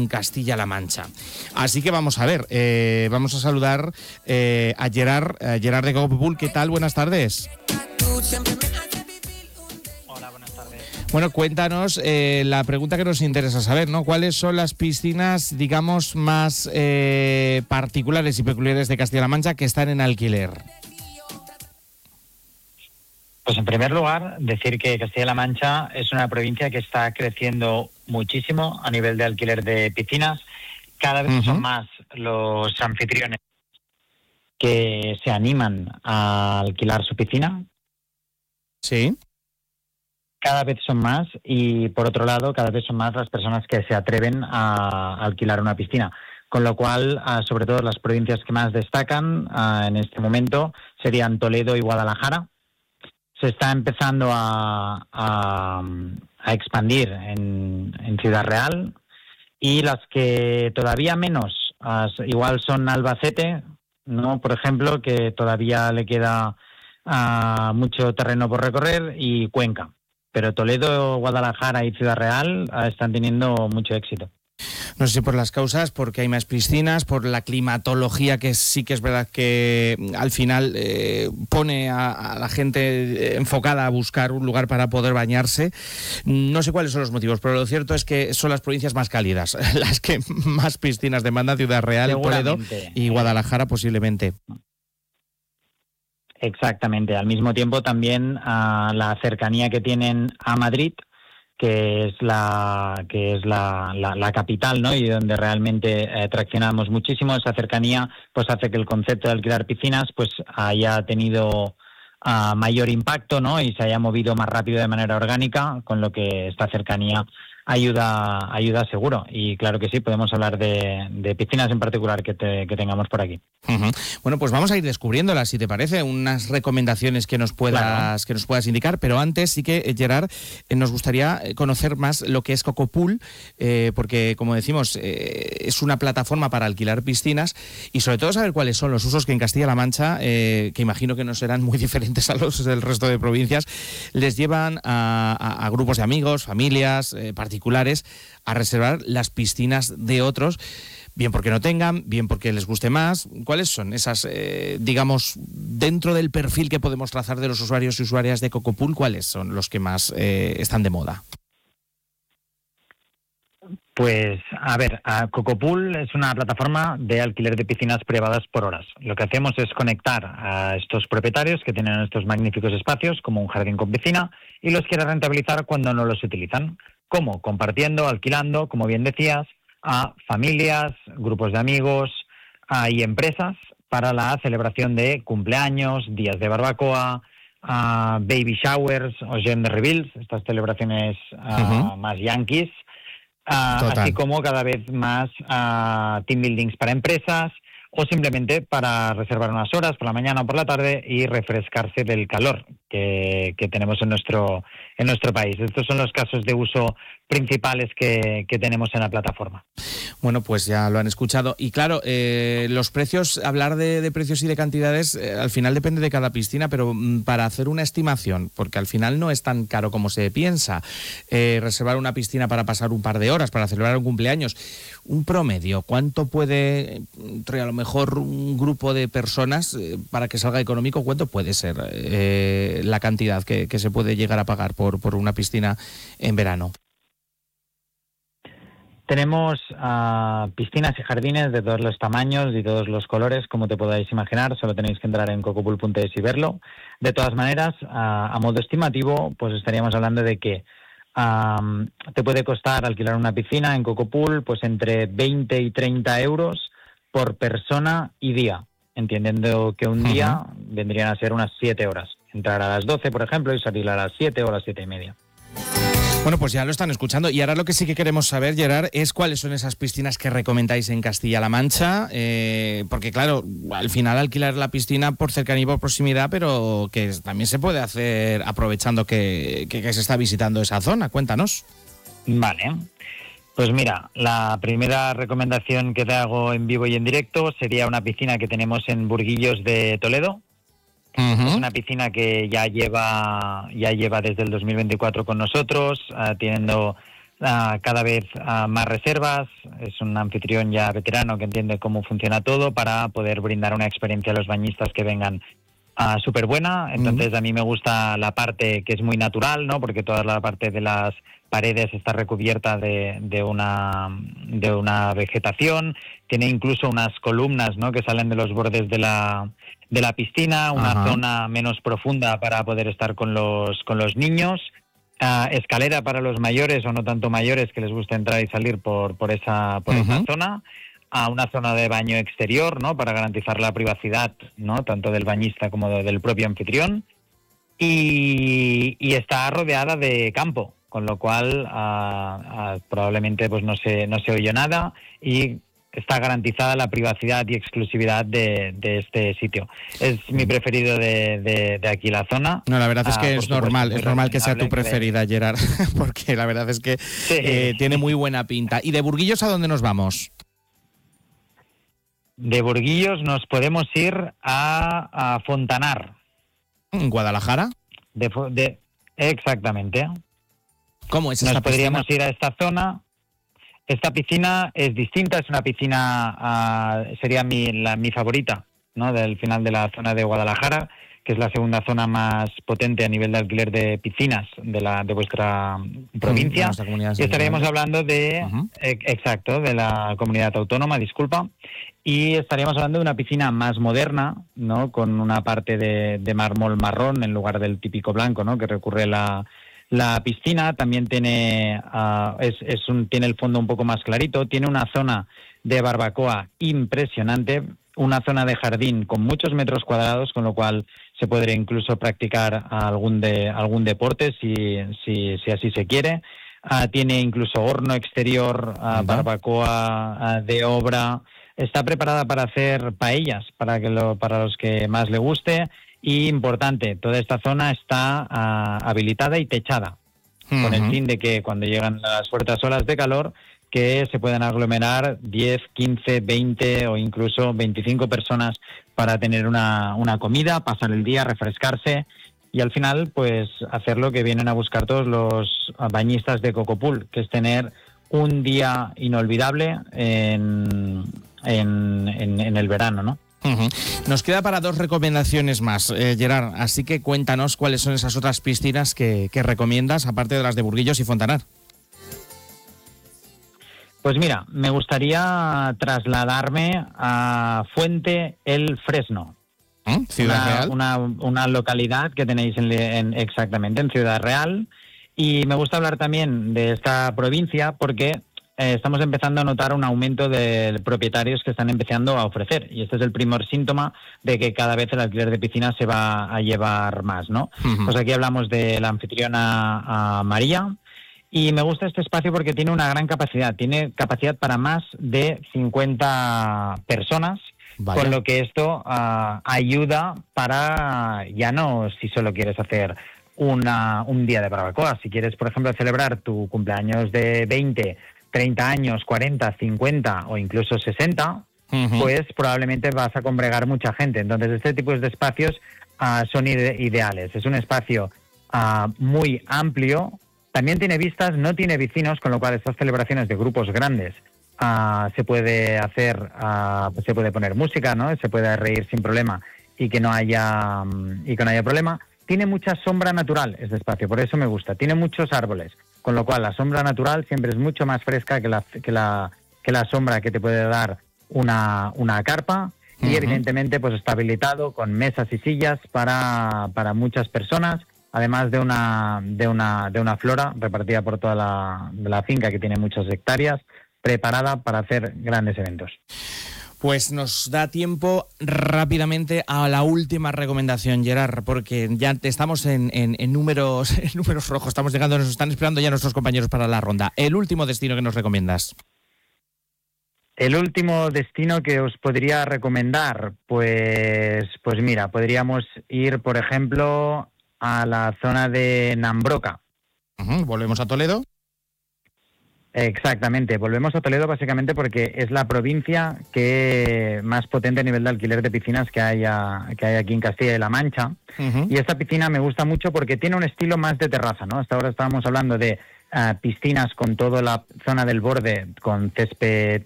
Castilla-La Mancha. Así que vamos a ver, vamos a saludar a Gerard de Cocopool. ¿Qué tal? Buenas tardes. Hola, buenas tardes. Bueno, cuéntanos la pregunta que nos interesa saber, ¿no? ¿Cuáles son las piscinas, digamos, más particulares y peculiares de Castilla-La Mancha que están en alquiler? Pues en primer lugar, decir que Castilla-La Mancha es una provincia que está creciendo muchísimo a nivel de alquiler de piscinas. Cada vez son más los anfitriones que se animan a alquilar su piscina. Sí. Cada vez son más y, por otro lado, cada vez son más las personas que se atreven a alquilar una piscina. Con lo cual, sobre todo las provincias que más destacan en este momento serían Toledo y Guadalajara. Se está empezando a expandir en Ciudad Real, y las que todavía menos, igual son Albacete, ¿no? Por ejemplo, que todavía le queda mucho terreno por recorrer, y Cuenca. Pero Toledo, Guadalajara y Ciudad Real están teniendo mucho éxito. No sé si por las causas, porque hay más piscinas, por la climatología, que sí que es verdad que al final pone a la gente enfocada a buscar un lugar para poder bañarse. No sé cuáles son los motivos, pero lo cierto es que son las provincias más cálidas, las que más piscinas demandan: Ciudad Real, Toledo y Guadalajara posiblemente. Exactamente. Al mismo tiempo también la cercanía que tienen a Madrid, que es la capital, ¿no? Y donde realmente traccionamos muchísimo. Esa cercanía pues hace que el concepto de alquilar piscinas pues haya tenido mayor impacto, ¿no? Y se haya movido más rápido de manera orgánica, con lo que esta cercanía ayuda seguro. Y claro que sí, podemos hablar de piscinas en particular que tengamos por aquí. Uh-huh. Bueno, pues vamos a ir descubriéndolas, si te parece, unas recomendaciones que nos puedas indicar, pero antes sí que, Gerard, nos gustaría conocer más lo que es Cocopool, porque, como decimos, es una plataforma para alquilar piscinas, y sobre todo saber cuáles son los usos que en Castilla-La Mancha, que imagino que no serán muy diferentes a los del resto de provincias, les llevan a grupos de amigos, familias, particulares, a reservar las piscinas de otros, bien porque no tengan, bien porque les guste más. ¿Cuáles son esas, digamos, dentro del perfil que podemos trazar de los usuarios y usuarias de Cocopool, cuáles son los que más están de moda? Pues, a ver, Cocopool es una plataforma de alquiler de piscinas privadas por horas. Lo que hacemos es conectar a estos propietarios que tienen estos magníficos espacios, como un jardín con piscina, y los quiere rentabilizar cuando no los utilizan. ¿Cómo? Compartiendo, alquilando, como bien decías, a familias, grupos de amigos y empresas para la celebración de cumpleaños, días de barbacoa, baby showers o gender reveals, estas celebraciones más yankees, así como cada vez más team buildings para empresas, o simplemente para reservar unas horas por la mañana o por la tarde y refrescarse del calor que tenemos en nuestro país. Estos son los casos de uso principales que tenemos en la plataforma. Bueno, pues ya lo han escuchado. Y claro, los precios, hablar de precios y de cantidades, al final depende de cada piscina, pero para hacer una estimación, porque al final no es tan caro como se piensa, reservar una piscina para pasar un par de horas, para celebrar un cumpleaños, un promedio, ¿cuánto puede, entre a lo mejor un grupo de personas, para que salga económico, cuánto puede ser la cantidad que se puede llegar a pagar por una piscina en verano? Tenemos piscinas y jardines de todos los tamaños y todos los colores, como te podáis imaginar. Solo tenéis que entrar en cocopool.es y verlo. De todas maneras, a modo estimativo, pues estaríamos hablando de que te puede costar alquilar una piscina en Cocopool pues entre 20 y 30 euros por persona y día, entendiendo que un día vendrían a ser unas 7 horas. Entrar a las 12, por ejemplo, y salir a las 7 o a las 7:30. Bueno, pues ya lo están escuchando. Y ahora lo que sí que queremos saber, Gerard, es cuáles son esas piscinas que recomendáis en Castilla-La Mancha, porque claro, al final alquilar la piscina por cercanía y por proximidad, pero que también se puede hacer aprovechando que se está visitando esa zona. Cuéntanos. Vale. Pues mira, la primera recomendación que te hago en vivo y en directo sería una piscina que tenemos en Burguillos de Toledo. Es una piscina que ya lleva desde el 2024 con nosotros, teniendo cada vez más reservas. Es un anfitrión ya veterano que entiende cómo funciona todo para poder brindar una experiencia a los bañistas que vengan súper buena. Entonces a mí me gusta la parte que es muy natural, ¿no? Porque toda la parte de las paredes está recubierta de una vegetación. Tiene incluso unas columnas, ¿no?, que salen de los bordes de la piscina, una zona menos profunda para poder estar con los niños. Escalera para los mayores o no tanto mayores que les gusta entrar y salir por esa zona. A una zona de baño exterior, ¿no?, para garantizar la privacidad, ¿no?, tanto del bañista como del propio anfitrión. Y está rodeada de campo, con lo cual probablemente pues no se oye nada y está garantizada la privacidad y exclusividad de este sitio. Es mi preferido de aquí la zona. No, la verdad es que es normal que sea tu preferida, Gerard, porque la verdad es que tiene muy buena pinta. ¿Y de Burguillos a dónde nos vamos? De Burguillos nos podemos ir a Fontanar. ¿En Guadalajara? Exactamente. ¿Cómo es esta Nos podríamos piscina? ir a esta zona. Esta piscina es distinta, es una piscina, sería mi favorita, ¿no?, del final de la zona de Guadalajara, que es la segunda zona más potente a nivel de alquiler de piscinas de vuestra provincia. Y estaríamos hablando de la comunidad autónoma, disculpa. Y estaríamos hablando de una piscina más moderna, ¿no?, con una parte de mármol marrón en lugar del típico blanco, ¿no?, que recurre la piscina. También tiene tiene el fondo un poco más clarito, tiene una zona de barbacoa impresionante, una zona de jardín con muchos metros cuadrados, con lo cual se podría incluso practicar algún deporte si así se quiere. Tiene incluso horno exterior, barbacoa de obra. Está preparada para hacer paellas, para los que más le guste. Y importante, toda esta zona está habilitada y techada, con el fin de que cuando llegan las fuertes olas de calor, que se puedan aglomerar 10, 15, 20 o incluso 25 personas para tener una comida, pasar el día, refrescarse y al final pues hacer lo que vienen a buscar todos los bañistas de Cocopool, que es tener un día inolvidable en el verano, ¿no? Nos queda para 2 recomendaciones más, Gerard, así que cuéntanos cuáles son esas otras piscinas que recomiendas, aparte de las de Burguillos y Fontanar. Pues mira, me gustaría trasladarme a Fuente el Fresno. Ciudad Real. Una localidad que tenéis exactamente en Ciudad Real. Y me gusta hablar también de esta provincia porque estamos empezando a notar un aumento de propietarios que están empezando a ofrecer. Y este es el primer síntoma de que cada vez el alquiler de piscinas se va a llevar más, ¿no? Pues aquí hablamos de la anfitriona María. Y me gusta este espacio porque tiene una gran capacidad. Tiene capacidad para más de 50 personas. Vaya. Con lo que esto ayuda para, ya no si solo quieres hacer un día de barbacoa. Si quieres, por ejemplo, celebrar tu cumpleaños de 20, 30 años, 40, 50 o incluso 60, pues probablemente vas a congregar mucha gente. Entonces, este tipo de espacios son ideales. Es un espacio muy amplio. También tiene vistas, no tiene vecinos, con lo cual estas celebraciones de grupos grandes se puede hacer, se puede poner música, ¿no? Se puede reír sin problema y que no haya problema. Tiene mucha sombra natural este espacio, por eso me gusta. Tiene muchos árboles, con lo cual la sombra natural siempre es mucho más fresca que la sombra que te puede dar una carpa. Y evidentemente pues está habilitado con mesas y sillas para muchas personas. Además de una flora repartida por toda la finca, que tiene muchas hectáreas, preparada para hacer grandes eventos. Pues nos da tiempo rápidamente a la última recomendación, Gerard, porque ya estamos en números rojos, estamos llegando, nos están esperando ya nuestros compañeros para la ronda. El último destino que nos recomiendas. El último destino que os podría recomendar, pues mira, podríamos ir, por ejemplo, a la zona de Nambroca. ¿Volvemos a Toledo? Exactamente, volvemos a Toledo básicamente porque es la provincia que más potente a nivel de alquiler de piscinas que hay aquí en Castilla y La Mancha. Y esta piscina me gusta mucho porque tiene un estilo más de terraza, ¿no? Hasta ahora estábamos hablando de piscinas con toda la zona del borde con césped